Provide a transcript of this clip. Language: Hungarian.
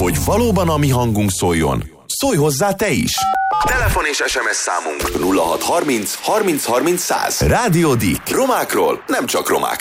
Hogy valóban a mi hangunk szóljon, szólj hozzá te is! Telefon és SMS számunk 0630 30 30 100. Rádió Dick. Romákról, nem csak romák.